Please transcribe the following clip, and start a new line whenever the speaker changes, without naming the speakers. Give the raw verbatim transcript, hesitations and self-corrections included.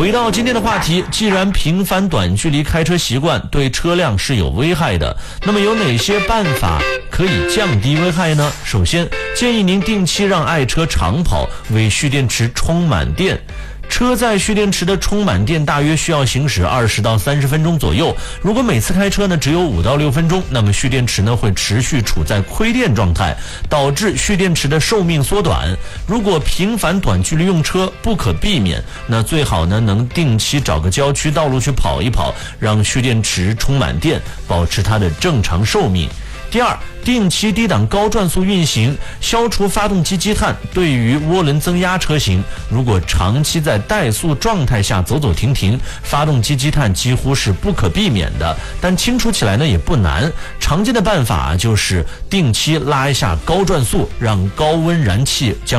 回到今天的话题，既然频繁短距离开车习惯对车辆是有危害的，那么有哪些办法可以降低危害呢？首先，建议您定期让爱车长跑，为蓄电池充满电。车载蓄电池的充满电大约需要行驶二十到三十分钟左右。如果每次开车呢只有五到六分钟，那么蓄电池呢会持续处在亏电状态，导致蓄电池的寿命缩短。如果频繁短距离用车不可避免，那最好呢能定期找个郊区道路去跑一跑，让蓄电池充满电，保持它的正常寿命。第二，定期低档高转速运行，消除发动机积碳。对于涡轮增压车型，如果长期在怠速状态下走走停停，发动机积碳几乎是不可避免的，但清除起来呢也不难。常见的办法就是定期拉一下高转速，让高温燃气将